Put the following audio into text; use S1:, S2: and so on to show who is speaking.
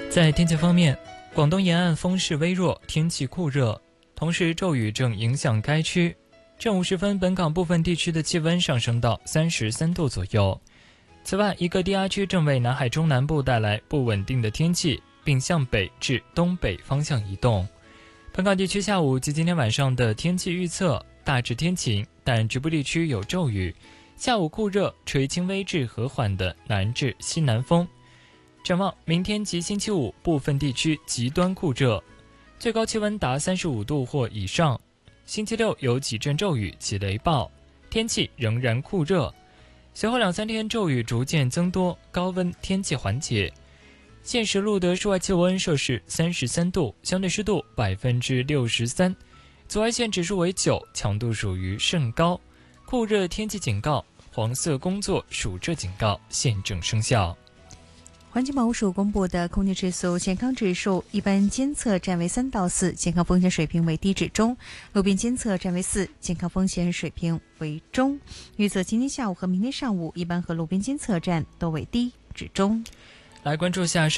S1: 在天气方面，广东沿岸风势微弱，天气酷热，同时骤雨正影响该区。正午时分，本港部分地区的气温上升到33度左右。此外，一个低压区正为南海中南部带来不稳定的天气，并向北至东北方向移动。本港地区下午及今天晚上的天气预测大致天晴，但局部地区有骤雨。下午酷热，吹轻微至和缓的南至西南风。展望明天及星期五，部分地区极端酷热，最高气温达35度或以上。星期六有几阵骤雨及雷暴，天气仍然酷热。随后2-3天骤雨逐渐增多，高温天气缓解。现时录得室外气温摄氏33度，相对湿度63%，紫外线指数为9，强度属于甚高。酷热天气警告、黄色工作暑热警告现正生效。
S2: 环境保护署公布的空气质素健康指数，一般监测站为3到4，健康风险水平为低至中；路边监测站为4，健康风险水平为中。预测今天下午和明天上午，一般和路边监测站都为低至中。
S1: 来关注下